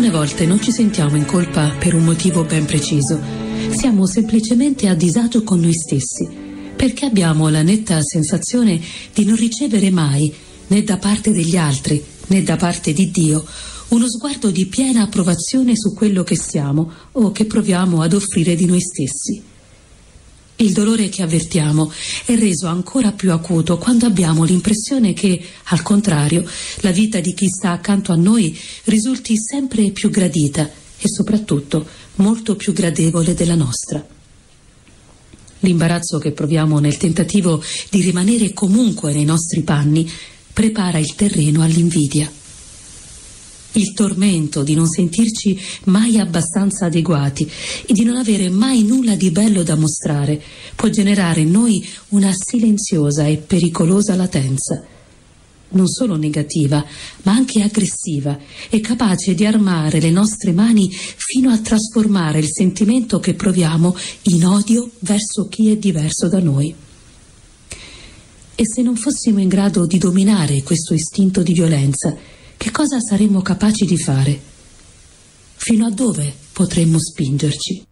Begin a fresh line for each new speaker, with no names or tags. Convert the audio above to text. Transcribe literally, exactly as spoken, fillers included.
Alcune volte non ci sentiamo in colpa per un motivo ben preciso. Siamo semplicemente a disagio con noi stessi, perché abbiamo la netta sensazione di non ricevere mai, né da parte degli altri, né da parte di Dio, uno sguardo di piena approvazione su quello che siamo o che proviamo ad offrire di noi stessi. Il dolore che avvertiamo è reso ancora più acuto quando abbiamo l'impressione che, al contrario, la vita di chi sta accanto a noi risulti sempre più gradita e soprattutto molto più gradevole della nostra. L'imbarazzo che proviamo nel tentativo di rimanere comunque nei nostri panni prepara il terreno all'invidia. Il tormento di non sentirci mai abbastanza adeguati e di non avere mai nulla di bello da mostrare può generare in noi una silenziosa e pericolosa latenza, non solo negativa, ma anche aggressiva e capace di armare le nostre mani fino a trasformare il sentimento che proviamo in odio verso chi è diverso da noi. E se non fossimo in grado di dominare questo istinto di violenza, che cosa saremmo capaci di fare? Fino a dove potremmo spingerci?